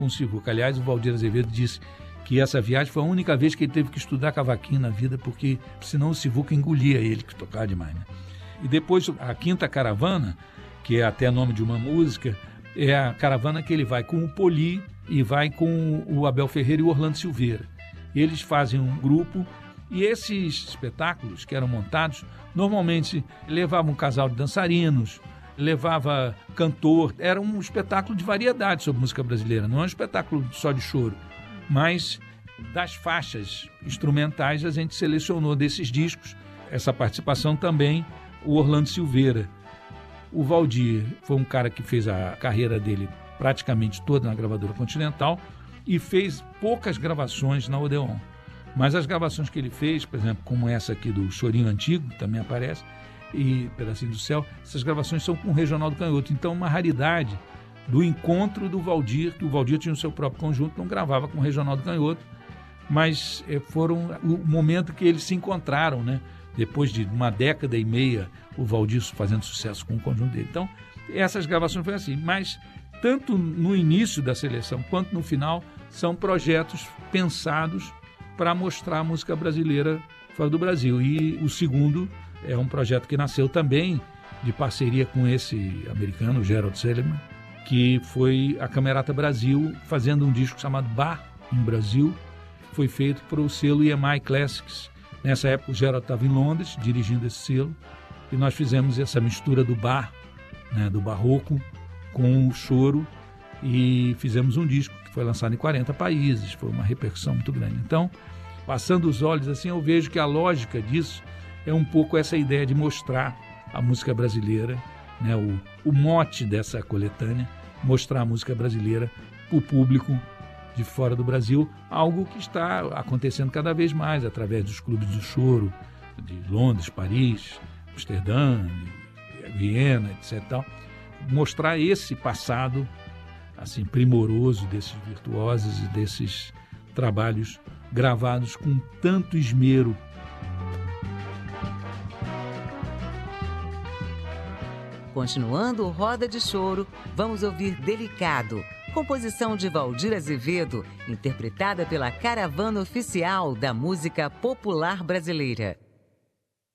com o Sivuca. Aliás, o Valdir Azevedo disse que essa viagem foi a única vez que ele teve que estudar cavaquinho na vida, porque senão o Sivuca engolia ele, que tocava demais, né? E depois a Quinta Caravana, que é até nome de uma música, é a caravana que ele vai com o Poli e vai com o Abel Ferreira e o Orlando Silveira. Eles fazem um grupo e esses espetáculos que eram montados, normalmente levavam um casal de dançarinos, levava cantor, era um espetáculo de variedade sobre música brasileira, não é um espetáculo só de choro, mas das faixas instrumentais a gente selecionou desses discos, essa participação também, o Orlando Silveira. O Valdir foi um cara que fez a carreira dele praticamente toda na gravadora Continental e fez poucas gravações na Odeon. Mas as gravações que ele fez, por exemplo, como essa aqui do Chorinho Antigo, que também aparece, e Pedacinho do Céu, essas gravações são com o Reginaldo Canhoto. Então, uma raridade do encontro do Valdir, que o Valdir tinha o seu próprio conjunto, não gravava com o Reginaldo Canhoto, mas foram o momento que eles se encontraram, né? Depois de uma década e meia, o Valdir fazendo sucesso com o conjunto dele. Então, essas gravações foram assim, mas tanto no início da seleção quanto no final, são projetos pensados para mostrar a música brasileira fora do Brasil. E o segundo é um projeto que nasceu também de parceria com esse americano, Gerald Seleman, que foi a Camerata Brasil, fazendo um disco chamado Bar em Brasil, foi feito para o selo EMI Classics. Nessa época o Gerald estava em Londres, dirigindo esse selo, e nós fizemos essa mistura do bar, né, do barroco, com o choro, e fizemos um disco que foi lançado em 40 países, foi uma repercussão muito grande. Então, passando os olhos assim, eu vejo que a lógica disso é um pouco essa ideia de mostrar a música brasileira, né, o mote dessa coletânea, mostrar a música brasileira para o público de fora do Brasil, algo que está acontecendo cada vez mais através dos clubes do choro de Londres, Paris, Amsterdã, Viena, etc. Tal. Mostrar esse passado assim primoroso desses virtuosos e desses trabalhos gravados com tanto esmero. Continuando o Roda de Choro, vamos ouvir Delicado, composição de Valdir Azevedo, interpretada pela Caravana Oficial da Música Popular Brasileira.